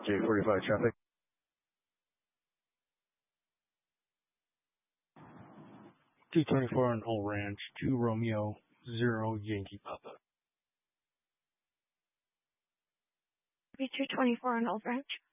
J45 traffic. 224 on Old Ranch, 2 Romeo, 0 Yankee Papa. 224 on Old Ranch.